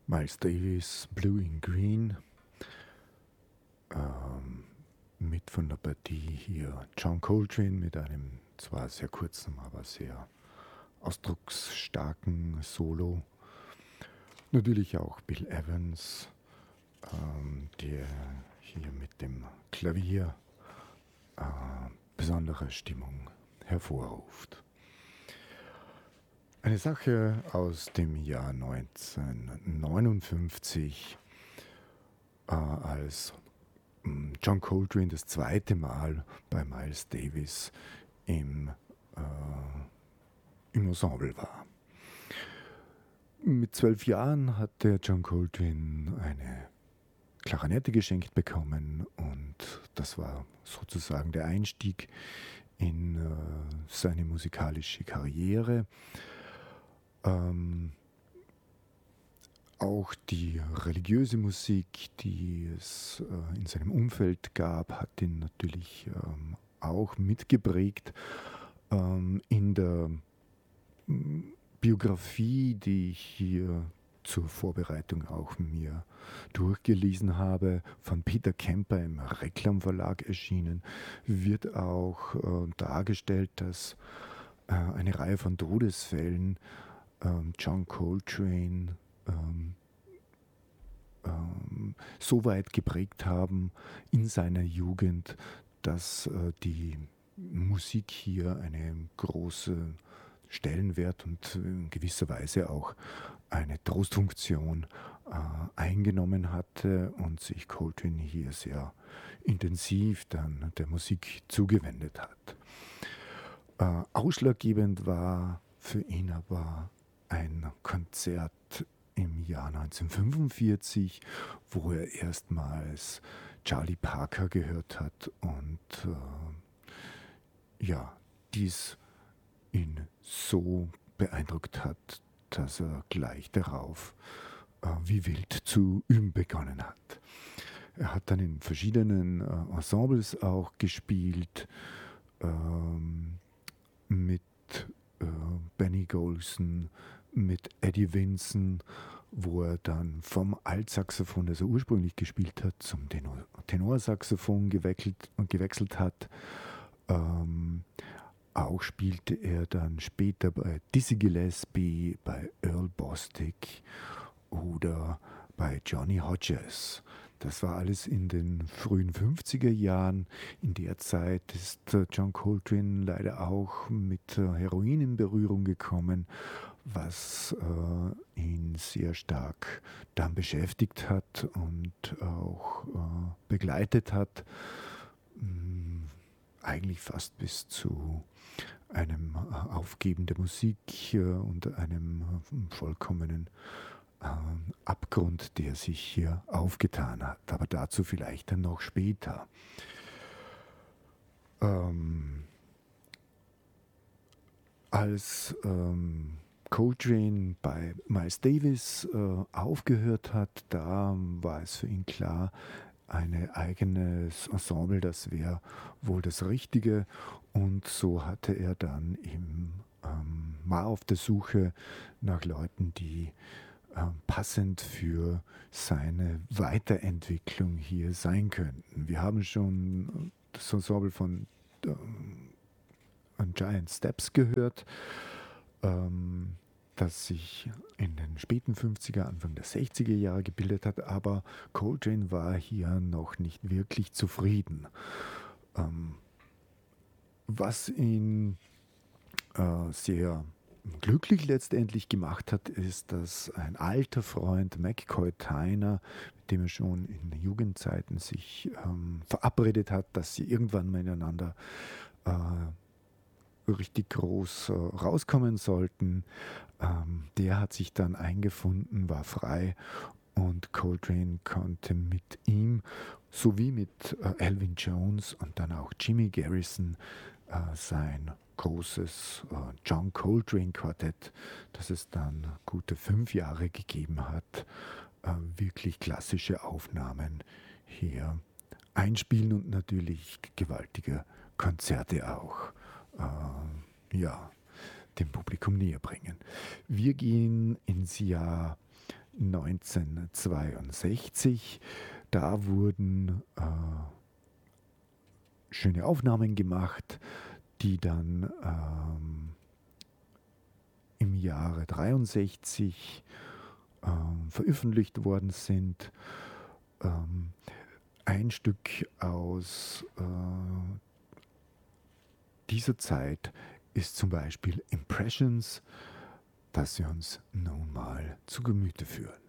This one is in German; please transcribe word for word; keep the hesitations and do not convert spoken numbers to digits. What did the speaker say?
Miles Davis, Blue in Green, ähm, mit von der Partie hier John Coltrane mit einem zwar sehr kurzen, aber sehr ausdrucksstarken Solo. Natürlich auch Bill Evans, ähm, der hier mit dem Klavier äh, besondere Stimmung hervorruft. Eine Sache aus dem Jahr neunzehnhundertneunundfünfzig, äh, als ähm, John Coltrane das zweite Mal bei Miles Davis im, äh, im Ensemble war. Mit zwölf Jahren hat der John Coltrane eine Klarinette geschenkt bekommen und das war sozusagen der Einstieg in äh, seine musikalische Karriere. Ähm, auch die religiöse Musik, die es äh, in seinem Umfeld gab, hat ihn natürlich ähm, auch mitgeprägt. Ähm, in der m, Biografie, die ich hier zur Vorbereitung auch mir durchgelesen habe, von Peter Kemper im Reklam Verlag erschienen, wird auch äh, dargestellt, dass äh, eine Reihe von Todesfällen ähm, John Coltrane ähm, ähm, so weit geprägt haben in seiner Jugend, dass äh, die Musik hier eine große Stellenwert und in gewisser Weise auch eine Trostfunktion äh, eingenommen hatte und sich Coltrane hier sehr intensiv dann der Musik zugewendet hat. Äh, ausschlaggebend war für ihn aber ein Konzert im Jahr neunzehnhundertfünfundvierzig, wo er erstmals Charlie Parker gehört hat und äh, ja, dies ihn so beeindruckt hat, dass er gleich darauf äh, wie wild zu üben begonnen hat. Er hat dann in verschiedenen äh, Ensembles auch gespielt, ähm, mit äh, Benny Golson, mit Eddie Vinson, wo er dann vom Altsaxophon, das er ursprünglich gespielt hat, zum Tenor Tenorsaxophon gewechselt, gewechselt hat. Ähm, auch spielte er dann später bei Dizzy Gillespie, bei Earl Bostic oder bei Johnny Hodges. Das war alles in den frühen fünfziger Jahren. In der Zeit ist John Coltrane leider auch mit Heroin in Berührung gekommen, was äh, ihn sehr stark dann beschäftigt hat und auch äh, begleitet hat. Mh, eigentlich fast bis zu einem Aufgeben der Musik äh, und einem äh, vollkommenen ähm, Abgrund, der sich hier aufgetan hat. Aber dazu vielleicht dann noch später. Ähm, als ähm, Coltrane bei Miles Davis äh, aufgehört hat, da war es für ihn klar, ein eigenes Ensemble, das wäre wohl das Richtige. Und so hatte er dann im, ähm, war auf der Suche nach Leuten, die äh, passend für seine Weiterentwicklung hier sein könnten. Wir haben schon das Ensemble von ähm, Giant Steps gehört, ähm, das sich in den späten fünfziger, Anfang der sechziger Jahre gebildet hat, aber Coltrane war hier noch nicht wirklich zufrieden. Ähm, was ihn äh, sehr glücklich letztendlich gemacht hat, ist, dass ein alter Freund, McCoy Tyner, mit dem er schon in Jugendzeiten sich ähm, verabredet hat, dass sie irgendwann miteinander äh, richtig groß äh, rauskommen sollten. Ähm, der hat sich dann eingefunden, war frei und Coltrane konnte mit ihm sowie mit äh, Elvin Jones und dann auch Jimmy Garrison äh, sein großes äh, John Coltrane Quartett, das es dann gute fünf Jahre gegeben hat, äh, wirklich klassische Aufnahmen hier einspielen und natürlich gewaltige Konzerte auch äh, ja, dem Publikum näher bringen. Wir gehen ins Jahr neunzehnhundertzweiundsechzig. Da wurden äh, schöne Aufnahmen gemacht, die dann ähm, im Jahre dreiundsechzig ähm, veröffentlicht worden sind. Ähm, ein Stück aus äh, dieser Zeit ist zum Beispiel Impressions, das wir uns nun mal zu Gemüte führen.